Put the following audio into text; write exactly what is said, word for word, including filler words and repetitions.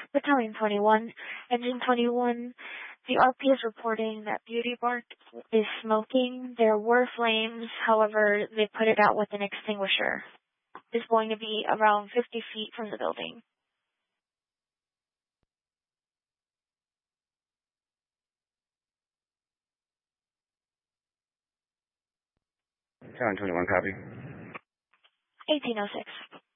Battalion twenty-one, Engine twenty-one, the R P is reporting that Beauty Bark is smoking. There were flames, however, they put it out with an extinguisher. It's going to be around fifty feet from the building. Battalion twenty-one, copy. eighteen oh six.